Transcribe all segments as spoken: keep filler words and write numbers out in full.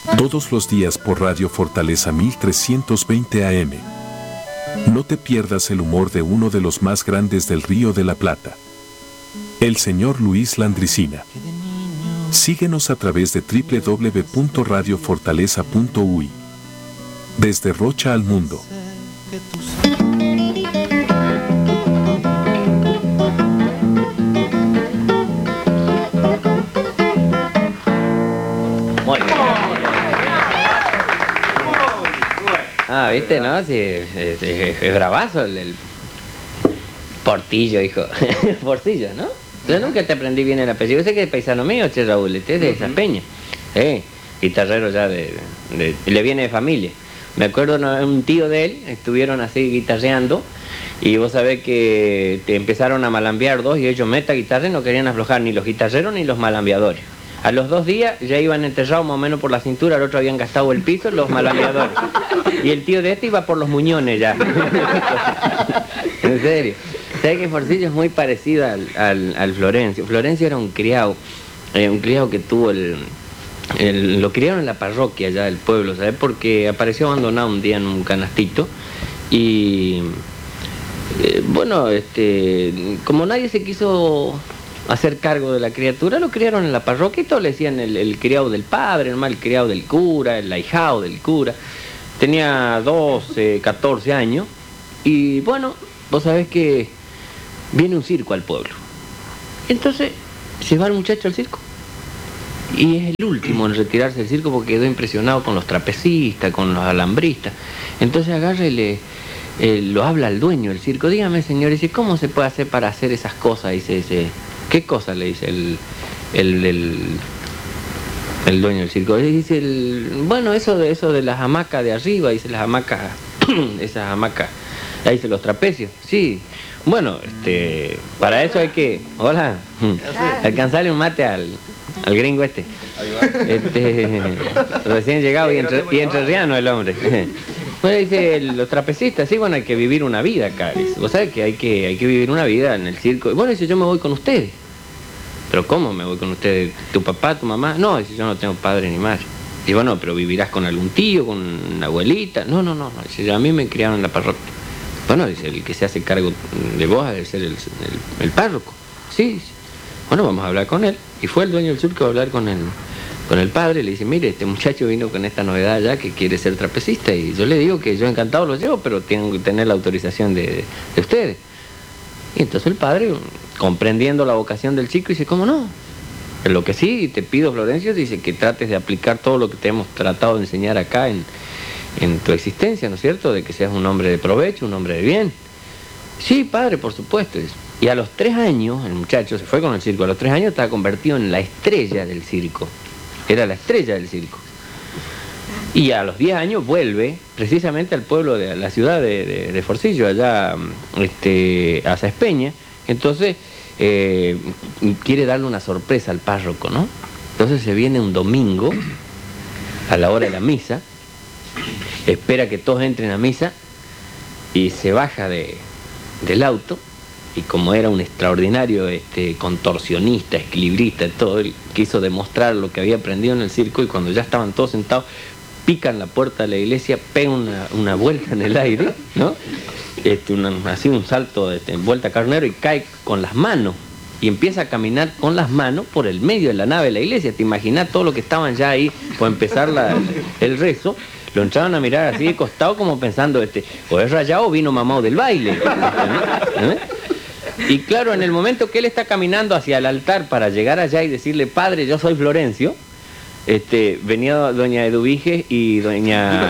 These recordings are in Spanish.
Todos los días por Radio Fortaleza mil trescientos veinte A M. No te pierdas el humor de uno de los más grandes del Río de la Plata, el señor Luis Landricina. Síguenos a través de doble u doble u doble u punto radio fortaleza punto u i. Desde Rocha al mundo. Muy bien. Ah, viste, ¿no? Sí, es, es, es, es bravazo el, el Portillo, hijo. Portillo, ¿no? Yo nunca te aprendí bien el apellido. Yo sé que es paisano mío, che, Raúl, este es de esa peña. Eh, guitarrero ya de, de, de... Le viene de familia. Me acuerdo, ¿no? Un tío de él, estuvieron así guitarreando, y vos sabés que te empezaron a malambear dos, y ellos meta guitarra y no querían aflojar ni los guitarreros ni los malambeadores. A los dos días ya iban enterrados más o menos por la cintura, al otro habían gastado el piso los malambeadores. Y el tío de este iba por los muñones ya. En serio. ¿Sabes que Portillo es muy parecido al, al, al Florencio? Florencio era un criado, eh, un criado que tuvo el, el... Lo criaron en la parroquia ya del pueblo, ¿sabes? Porque apareció abandonado un día en un canastito. Y... Eh, bueno, este... Como nadie se quiso hacer cargo de la criatura, lo criaron en la parroquia y todos le decían el, el criado del padre, el mal criado del cura, el ahijado del cura. Tenía doce, catorce años. Y bueno, vos sabés que viene un circo al pueblo. Entonces se va el muchacho al circo. Y es el último en retirarse del circo porque quedó impresionado con los trapecistas, con los alambristas. Entonces agarra y le, eh, lo habla al dueño del circo. Dígame, señor, dice, ¿cómo se puede hacer para hacer esas cosas? Dice, dice, ¿qué cosa? Le dice el, el, el, el dueño del circo. Le dice, el, bueno, eso de, eso de las hamacas de arriba, dice, las hamacas, esas hamacas. Ahí dice, los trapecios, sí. Bueno, este, para eso hay que, hola, alcanzarle un mate al, al gringo este. Este, recién llegado y, entre, y entrerriano el hombre. Bueno, dice, los trapecistas, sí, bueno, hay que vivir una vida acá. Dice, vos sabés que hay que, hay que vivir una vida en el circo. Bueno, dice, yo me voy con ustedes. ¿Pero cómo me voy con ustedes? ¿Tu papá, tu mamá? No, dice, yo no tengo padre ni madre. Dice, bueno, pero vivirás con algún tío, con una abuelita. No, no, no, no. Dice, a mí me criaron en la parroquia. Bueno, dice, el que se hace cargo de vos debe ser el, el, el párroco. Sí, dice. Bueno, vamos a hablar con él. Y fue el dueño del circo a hablar con el, con el padre. Le dice, mire, este muchacho vino con esta novedad ya que quiere ser trapecista. Y yo le digo que yo encantado lo llevo, pero tengo que tener la autorización de, de ustedes. Y entonces el padre, comprendiendo la vocación del chico, dice, ¿cómo no? Lo que sí te pido, Florencio, dice que trates de aplicar todo lo que te hemos tratado de enseñar acá en... en tu existencia, ¿no es cierto? De que seas un hombre de provecho, un hombre de bien. Sí, padre, por supuesto. Y a los tres años, el muchacho se fue con el circo, a los tres años estaba convertido en la estrella del circo. Era la estrella del circo. Y a los diez años vuelve precisamente al pueblo de la ciudad de, de, de Forcillo, allá este, a Saespeña. Entonces, eh, quiere darle una sorpresa al párroco, ¿no? Entonces se viene un domingo, a la hora de la misa, espera que todos entren a misa y se baja de, del auto, y como era un extraordinario este, contorsionista, equilibrista, todo, él quiso demostrar lo que había aprendido en el circo, y cuando ya estaban todos sentados, pican la puerta de la iglesia, pega una, una vuelta en el aire, ¿no? Este, una, así un salto este, en vuelta carnero, y cae con las manos, y empieza a caminar con las manos por el medio de la nave de la iglesia. Te imaginas todo lo que estaban ya ahí por empezar la, el rezo. Lo entraron a mirar así de costado como pensando, este, o es rayado o vino mamado del baile. ¿Eh? Y claro, en el momento que él está caminando hacia el altar para llegar allá y decirle, padre, yo soy Florencio, este, venía doña Eduvige y doña...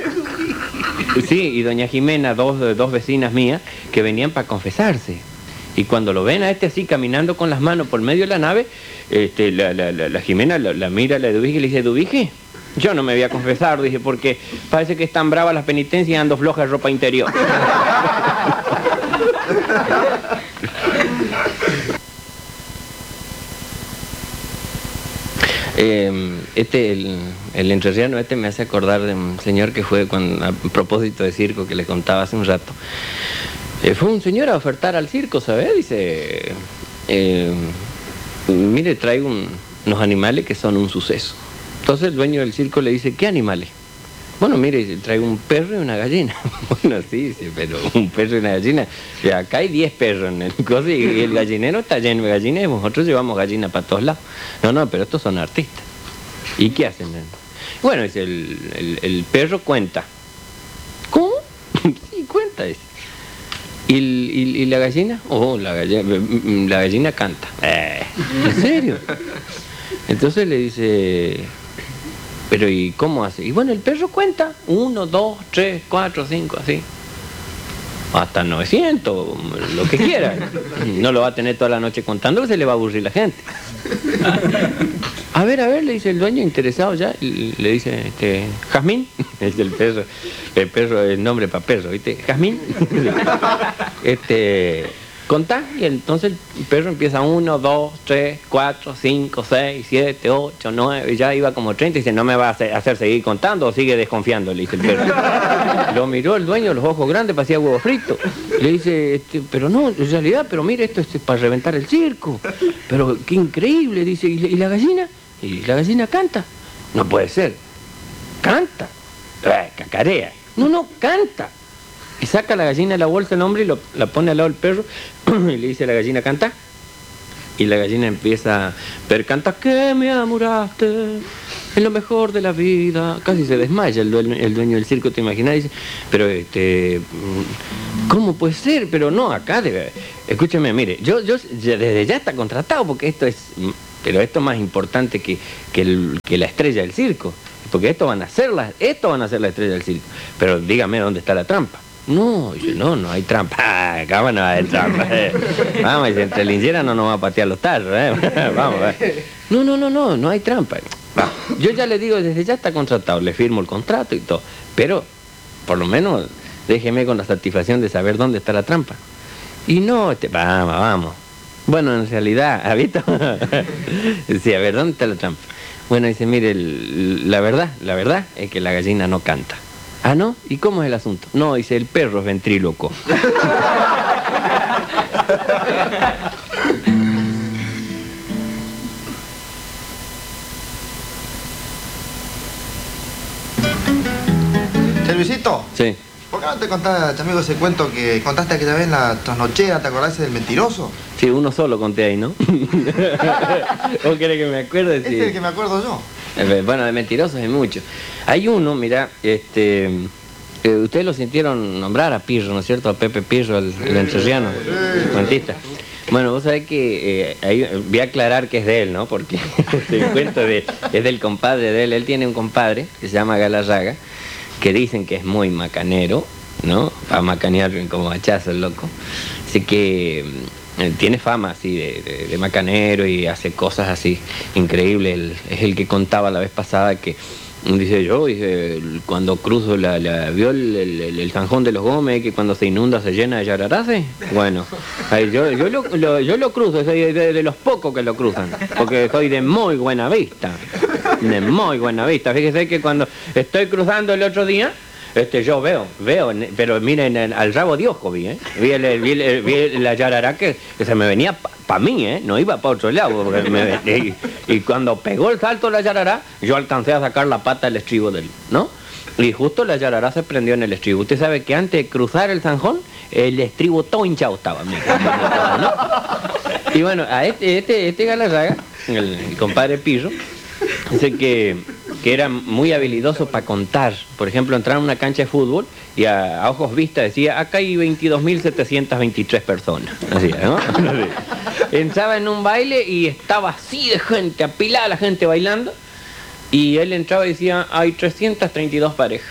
Sí, y doña Jimena, dos, dos vecinas mías, que venían para confesarse. Y cuando lo ven a este así caminando con las manos por medio de la nave, este, la, la, la, la Jimena la, la mira a la Eduvige y le dice, Eduvige, yo no me voy a confesar, dije, porque parece que están bravas las penitencias y ando floja de ropa interior. eh, este, el, el entrerriano este me hace acordar de un señor que fue, cuando, a propósito de circo, que le contaba hace un rato. Eh, fue un señor a ofertar al circo, ¿sabes? Dice, eh, mire, traigo un, unos animales que son un suceso. Entonces el dueño del circo le dice, ¿qué animales? Bueno, mire, traigo un perro y una gallina. Bueno, sí, sí, pero un perro y una gallina. Y acá hay diez perros en el coso y el gallinero está lleno de gallinas y nosotros llevamos gallinas para todos lados. No, no, pero estos son artistas. ¿Y qué hacen? Bueno, dice, el, el, el perro cuenta. ¿Cómo? Sí, cuenta, dice. ¿Y, y, y la gallina? Oh, la gallina, la gallina canta. Eh, ¿En serio? Entonces le dice... Pero ¿y cómo hace? Y bueno, el perro cuenta, uno, dos, tres, cuatro, cinco, así. Hasta novecientos, lo que quiera. No lo va a tener toda la noche contando, se le va a aburrir la gente. A ver, a ver, le dice el dueño, interesado ya, le dice, este, Jazmín, es el perro, el perro, el nombre para perro, ¿viste? Jazmín, este... contá, y entonces el perro empieza uno, dos, tres, cuatro, cinco, seis, siete, ocho, nueve, ya iba como treinta y dice, no me va a hacer, hacer seguir contando o sigue desconfiando, le dice el perro. Lo miró el dueño, los ojos grandes, parecía huevo frito. Le dice, este, pero no, en realidad, pero mire, esto es para reventar el circo. Pero qué increíble, dice, ¿y, y la gallina? ¿Y la gallina canta? No puede ser. ¿Canta? Eh, cacarea. No, no, canta. Y saca la gallina de la bolsa el hombre y lo, la pone al lado del perro y le dice a la gallina, canta. Y la gallina empieza, pero canta que me amoraste, es lo mejor de la vida. Casi se desmaya el dueño, el dueño del circo, te imaginas, dice, pero este, ¿cómo puede ser? Pero no, acá debe, escúcheme, mire, yo, yo desde ya está contratado porque esto es, pero esto es más importante que, que, el, que la estrella del circo, porque esto van a ser la, esto van a ser la estrella del circo. Pero dígame dónde está la trampa. No, dice, no, no hay trampa. Ah, acá van a haber trampa. Eh. Vamos, dice, entre linchera no nos va a patear los tarros, eh. Vamos, eh. No, no, no, no, no hay trampa. Va. Yo ya le digo, desde ya está contratado, le firmo el contrato y todo. Pero, por lo menos, déjeme con la satisfacción de saber dónde está la trampa. Y no, este, vamos, vamos. Bueno, en realidad, ¿ha visto? Sí, a ver, ¿dónde está la trampa? Bueno, dice, mire, el, la verdad, la verdad es que la gallina no canta. ¿Ah, no? ¿Y cómo es el asunto? No, dice, el perro es ventríloco. Che, Luisito. Sí. ¿Por qué no te contás, amigo, ese cuento que contaste aquella vez en la trasnochera? ¿Te acordás del mentiroso? Sí, uno solo conté ahí, ¿no? ¿Vos querés que me acuerde? Este Sí. es el que me acuerdo yo. Bueno, de mentirosos hay muchos. Hay uno, mira, este, eh, ustedes lo sintieron nombrar a Pirro, ¿no es cierto? A Pepe Pirro, el, el entrerriano, el cuentista. Bueno, vos sabés que eh, ahí, voy a aclarar que es de él, ¿no? Porque el cuento de, es del compadre de él. Él tiene un compadre que se llama Galarraga, que dicen que es muy macanero, ¿no? Para macanear como hachazo el loco. Así que eh, tiene fama así de, de, de macanero y hace cosas así increíbles. El, es el que contaba la vez pasada que, dice yo, dice, cuando cruzo la, la vio el, el, el Zanjón de los Gómez, que cuando se inunda se llena de yararace. Bueno, ahí yo, yo, lo, lo, yo lo cruzo, soy de, de, de los pocos que lo cruzan, porque soy de muy buena vista. De muy buena vista. Fíjese que cuando estoy cruzando el otro día, este, yo veo, veo, pero miren, al rabo de ojo vi, ¿eh? Vi, el, vi, el, vi la yarará que, que se me venía para pa mí, ¿eh? No iba para otro lado. Porque me, y, y cuando pegó el salto la yarará, yo alcancé a sacar la pata del estribo del, ¿no? Y justo la yarará se prendió en el estribo. Usted sabe que antes de cruzar el zanjón, el estribo todo hinchado estaba, ¿no? Y bueno, a este, este, este Galarraga, el, el compadre Pirro, dice que, que era muy habilidoso para contar. Por ejemplo, entrar a una cancha de fútbol y a, a ojos vistas decía, acá hay veintidós mil setecientas veintitrés personas. Así, ¿no? Entraba en un baile y estaba así de gente, apilada la gente bailando. Y él entraba y decía, hay trescientas treinta y dos parejas.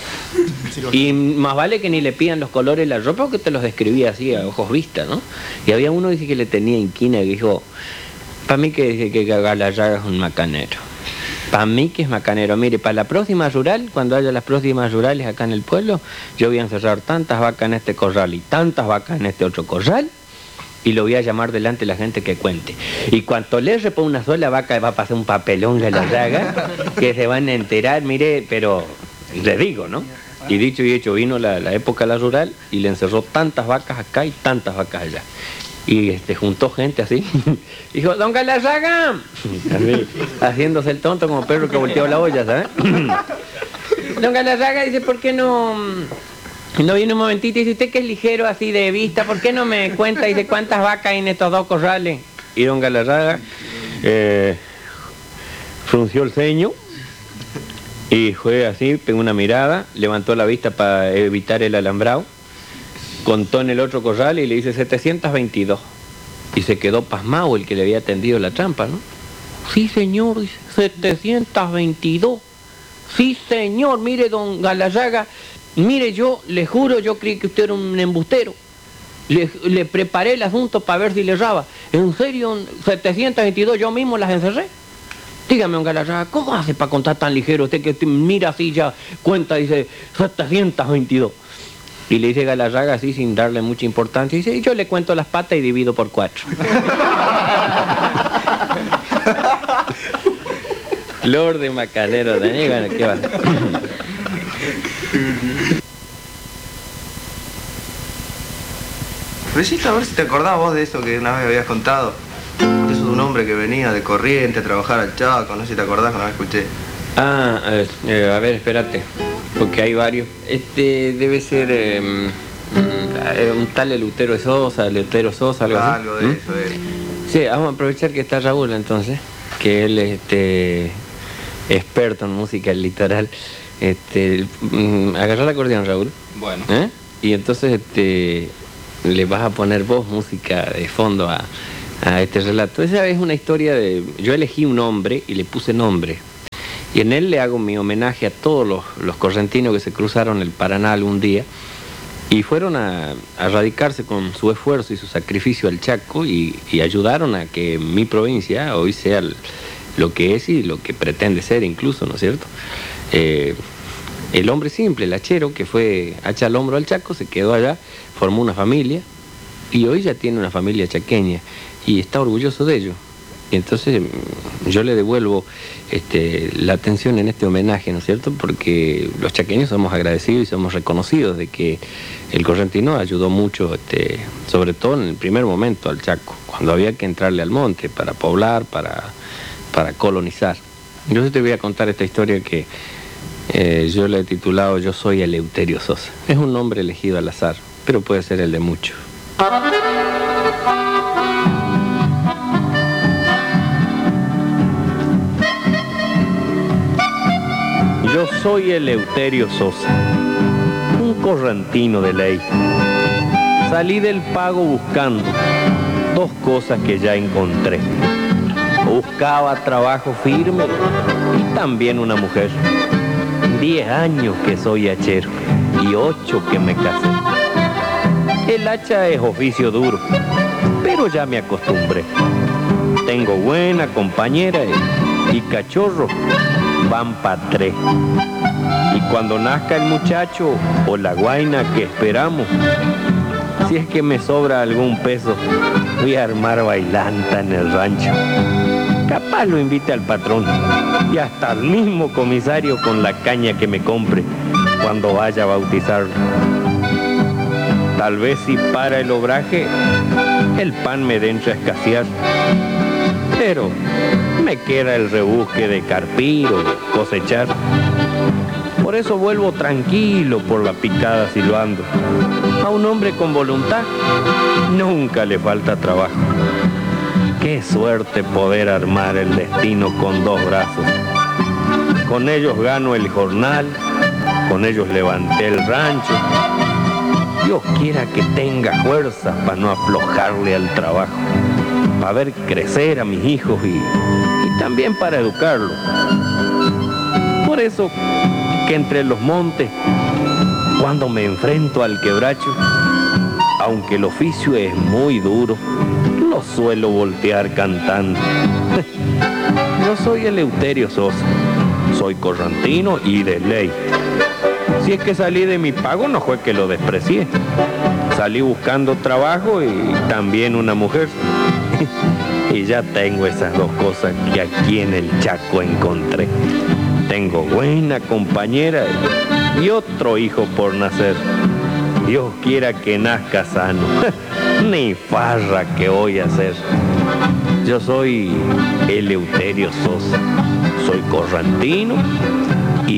Y más vale que ni le pidan los colores de la ropa, porque te los describía así a ojos vistas, ¿no? Y había uno dice que le tenía inquina y dijo, para mí que, que Galarraga es un macanero. Para mí que es macanero. Mire, para la próxima rural, cuando haya las próximas rurales acá en el pueblo, yo voy a encerrar tantas vacas en este corral y tantas vacas en este otro corral, y lo voy a llamar delante de la gente que cuente. Y cuando le repone una sola vaca, va a pasar un papelón Galarraga, que se van a enterar, mire, pero les digo, ¿no? Y dicho y hecho, vino la, la época de la rural y le encerró tantas vacas acá y tantas vacas allá. Y este, juntó gente así. Dijo, don Galarraga. Así, haciéndose el tonto como perro que volteó la olla, ¿sabes? Don Galarraga dice, ¿por qué no, no viene un momentito? Dice, usted que es ligero así de vista, ¿por qué no me cuenta? Dice, ¿cuántas vacas hay en estos dos corrales? Y don Galarraga eh, frunció el ceño y fue así, pegó una mirada, levantó la vista para evitar el alambrado. Contó en el otro corral y le dice setecientos veintidós. Y se quedó pasmado el que le había tendido la trampa, ¿no? Sí, señor, dice, setecientos veintidós. Sí, señor, mire, don Galarraga, mire, yo le juro, yo creí que usted era un embustero. Le, le preparé el asunto para ver si le erraba. En serio, setecientos veintidós, yo mismo las encerré. Dígame, don Galarraga, ¿cómo hace para contar tan ligero? Usted que mira así ya, cuenta, dice, setecientos veintidós. Y le dice Galarraga así sin darle mucha importancia, y dice, yo le cuento las patas y divido por cuatro. Flor de Macalero, de bueno, ¿qué va? Recita, a ver si te acordás vos de eso que una vez habías contado. De eso de un hombre que venía de Corrientes a trabajar al Chaco, no sé si te acordás cuando la escuché. Ah, a ver, eh, a ver, espérate, porque hay varios. Este debe ser eh, un tal Eleuterio Sosa, Eleuterio Sosa, algo así. Algo de ¿Mm? eso, eh. Sí, vamos a aprovechar que está Raúl entonces, que él es este, experto en música litoral. Este, mm, agarra el acordeón, Raúl. Bueno. ¿Eh? Y entonces este, le vas a poner vos música de fondo a, a este relato. Esa es una historia de... Yo elegí un hombre y le puse nombre. Y en él le hago mi homenaje a todos los, los correntinos que se cruzaron el Paraná algún día y fueron a, a radicarse con su esfuerzo y su sacrificio al Chaco y, y ayudaron a que mi provincia hoy sea el, lo que es y lo que pretende ser incluso, ¿no es cierto? Eh, el hombre simple, el hachero, que fue hacha al hombro al Chaco, se quedó allá, formó una familia y hoy ya tiene una familia chaqueña y está orgulloso de ello. Y entonces yo le devuelvo este, la atención en este homenaje, ¿no es cierto? Porque los chaqueños somos agradecidos y somos reconocidos de que el correntino ayudó mucho, este, sobre todo en el primer momento al Chaco, cuando había que entrarle al monte para poblar, para, para colonizar. Yo te voy a contar esta historia que eh, yo le he titulado Yo soy Eleuterio Sosa. Es un nombre elegido al azar, pero puede ser el de muchos. Yo soy Eleuterio Sosa, un correntino de ley. Salí del pago buscando dos cosas que ya encontré. Buscaba trabajo firme y también una mujer. Diez años que soy hachero y ocho que me casé. El hacha es oficio duro, pero ya me acostumbré. Tengo buena compañera y, y cachorros van pa' tres. Y cuando nazca el muchacho o la guaina que esperamos, si es que me sobra algún peso, voy a armar bailanta en el rancho. Capaz lo invite al patrón y hasta al mismo comisario con la caña que me compre cuando vaya a bautizarlo. Tal vez si para el obraje, el pan me dentre a escasear. Pero me queda el rebusque de carpir o cosechar. Por eso vuelvo tranquilo por la picada silbando. A un hombre con voluntad nunca le falta trabajo. Qué suerte poder armar el destino con dos brazos. Con ellos gano el jornal, con ellos levanté el rancho. Dios quiera que tenga fuerzas para no aflojarle al trabajo, para ver crecer a mis hijos y, y también para educarlos. Por eso que entre los montes, cuando me enfrento al quebracho, aunque el oficio es muy duro, lo suelo voltear cantando. Yo soy Eleuterio Sosa, soy correntino y de ley. Si es que salí de mi pago, no fue que lo desprecié. Salí buscando trabajo y también una mujer. Y ya tengo esas dos cosas que aquí en el Chaco encontré. Tengo buena compañera y otro hijo por nacer. Dios quiera que nazca sano. Ni farra que voy a hacer. Yo soy Eleuterio Sosa. Soy correntino,